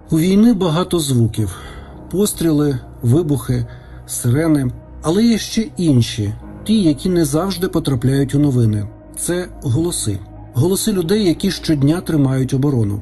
У війни багато звуків – постріли, вибухи, сирени. Але є ще інші, ті, які не завжди потрапляють у новини. Це голоси. Голоси людей, які щодня тримають оборону.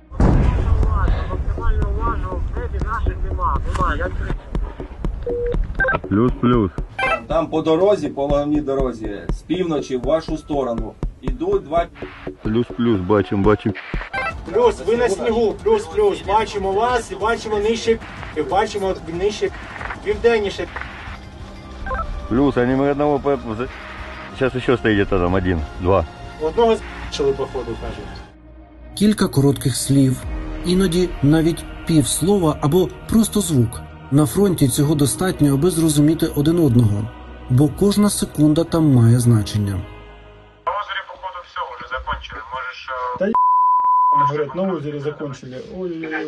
Плюс-плюс. Там по дорозі, по головній дорозі, з півночі в вашу сторону. Ідуть два... Плюс-плюс, бачимо. Плюс, ви на снігу, плюс-плюс. Бачимо вас і бачимо нижче, бачимо нижче, південніше. Плюс, они мы одного... Сейчас еще стоит где-то там один, два. Одного з***ли, походу, кажуть. Кілька коротких слів, іноді навіть півслова або просто звук. На фронті цього достатньо, аби зрозуміти один одного, бо кожна секунда там має значення. На озері, походу, все, вже закончили. Можеш... Та говорять, на озері закончили. Ой-ой-ой.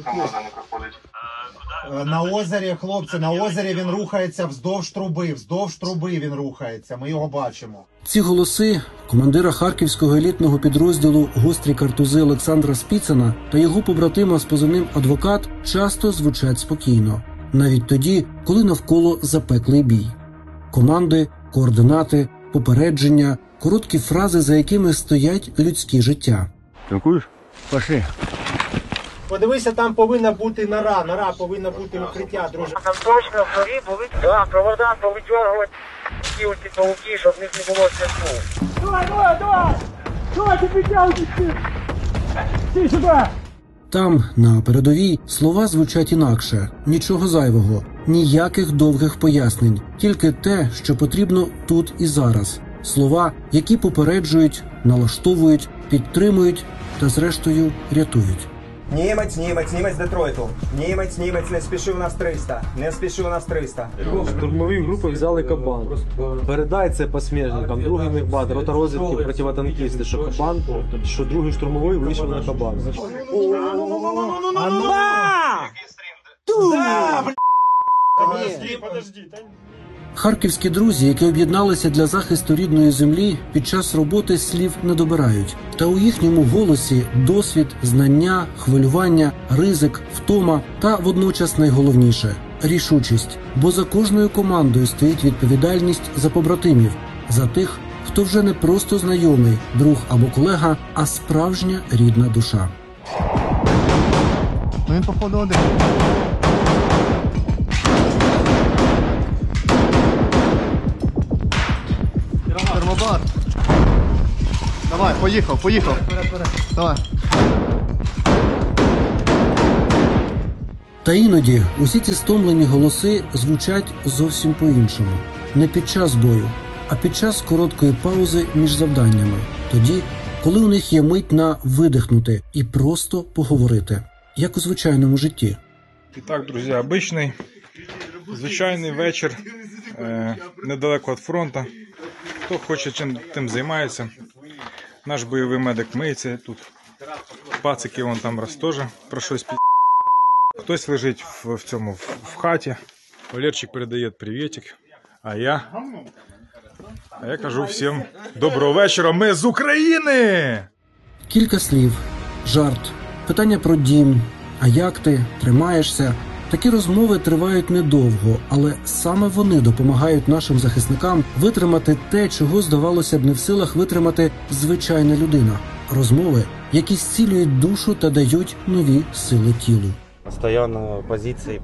На озері, хлопці, на озері він рухається вздовж труби він рухається, ми його бачимо. Ці голоси командира харківського елітного підрозділу «Гострі картузи» Олександра Спіцина та його побратима з позивним «Адвокат» часто звучать спокійно. Навіть тоді, коли навколо запеклий бій. Команди, координати, попередження, короткі фрази, за якими стоять людські життя. Танкуєш? Пошли. Подивися, там повинна бути нора повинна бути укриття, друже. Там точно в горі були провода повидьоргувати ті оці пауки, щоб в них не було зв'язку. Давай, ти підтягуйся! Ти сюди! Там, на передовій, слова звучать інакше. Нічого зайвого, ніяких довгих пояснень. Тільки те, що потрібно тут і зараз. Слова, які попереджують, налаштовують, підтримують та, зрештою, рятують. Німець з Детройту. Німець, не спіши у нас 300. Штурмові групи взяли Кабан. Передай це посмежникам. Другий мехбат, рота розвідки, противотанкісти, що Кабан, що другий штурмовий вийшов на Кабан. Подожди. Харківські друзі, які об'єдналися для захисту рідної землі, під час роботи слів не добирають. Та у їхньому голосі досвід, знання, хвилювання, ризик, втома та, водночас найголовніше – рішучість. Бо за кожною командою стоїть відповідальність за побратимів, за тих, хто вже не просто знайомий, друг або колега, а справжня рідна душа. Він походу один. Термобар. Давай, поїхав. Давай. Та іноді усі ці стомлені голоси звучать зовсім по-іншому. Не під час бою, а під час короткої паузи між завданнями. Тоді, коли у них є мить на видихнути і просто поговорити, як у звичайному житті. І так, друзі, звичайний вечір, недалеко від фронту. Хто хоче, тим займається. Наш бойовий медик миється тут. Пацики вон там раз теж про щось під... Хтось лежить в хаті. Валерчик передає привітик. А я кажу всім доброго вечора, ми з України! Кілька слів, жарт, питання про дім, а як ти, тримаєшся. Такі розмови тривають недовго, але саме вони допомагають нашим захисникам витримати те, чого, здавалося б, не в силах витримати звичайна людина. Розмови, які зцілюють душу та дають нові сили тілу. Постоянно позиції.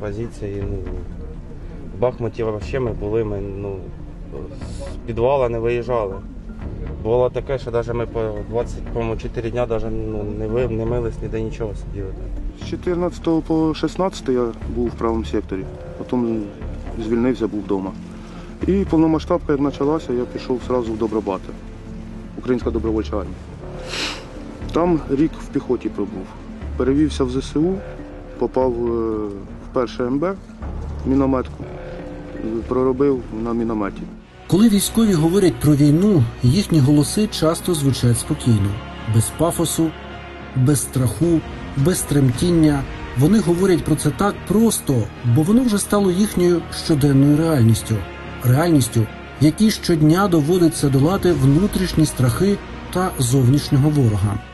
В Бахмуті взагалі ми були, з підвала не виїжджали. Було таке, що навіть ми по 24 дня не мились, ніде нічого сиділи. З 14 по 16 я був в правому секторі, потім звільнився, був вдома. І повномасштабка, як почалася, я пішов одразу в Добробати, Українська добровольча армія. Там рік в піхоті пробув. Перевівся в ЗСУ, попав в перше МБ, мінометку, проробив на мінометі. Коли військові говорять про війну, їхні голоси часто звучать спокійно. Без пафосу, без страху, без тремтіння. Вони говорять про це так просто, бо воно вже стало їхньою щоденною реальністю. Реальністю, якій щодня доводиться долати внутрішні страхи та зовнішнього ворога.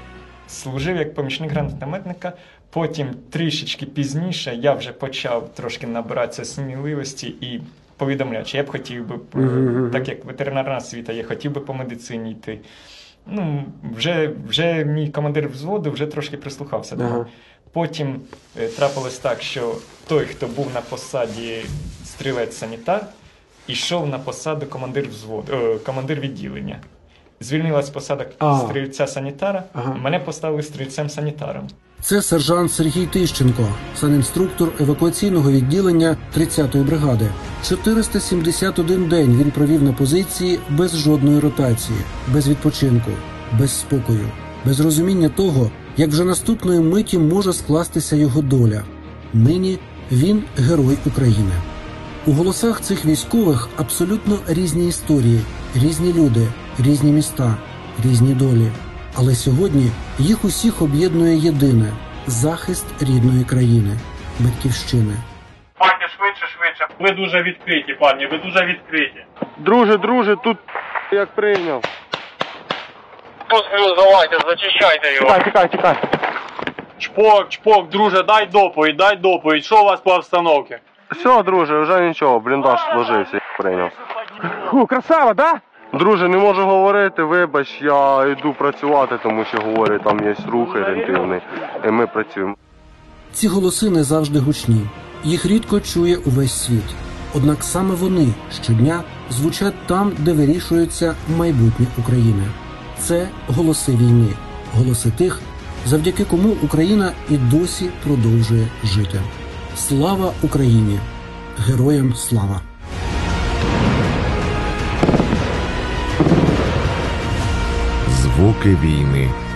служив як помічник гранатометника. Потім трішечки пізніше я вже почав трошки набиратися сміливості і повідомляв, що я б хотів би, так як ветеринарна освіта, я хотів би по медицині йти. Ну, вже мій командир взводу вже трошки прислухався до мене. Потім трапилось так, що той, хто був на посаді стрілець-санітар, ішов на посаду командир відділення. Звільнилась посада стрільця-санітара, мене поставили стрільцем-санітаром. Це сержант Сергій Тищенко, санінструктор евакуаційного відділення 30-ї бригади. 471 день він провів на позиції без жодної ротації, без відпочинку, без спокою, без розуміння того, як вже наступної миті може скластися його доля. Нині він герой України. У голосах цих військових абсолютно різні історії, різні люди, різні міста, різні долі. Але сьогодні їх усіх об'єднує єдине – захист рідної країни, батьківщини. Пані, швидше. Ви дуже відкриті, пані, ви дуже відкриті. Друже, тут як прийняв. Плюс, давайте, зачищайте його. Тікай. Чпок, друже, дай доповідь. Що у вас по обстановці? Все, друже, вже нічого, бліндаж сложився, прийняв. Красава, да? Друже, не можу говорити, вибач, я йду працювати, тому що, говорю, там є рух орієнтивний, і ми працюємо. Ці голоси не завжди гучні. Їх рідко чує увесь світ. Однак саме вони щодня звучать там, де вирішується майбутнє України. Це голоси війни, голоси тих, завдяки кому Україна і досі продовжує жити. Слава Україні! Героям слава! Звуки війни.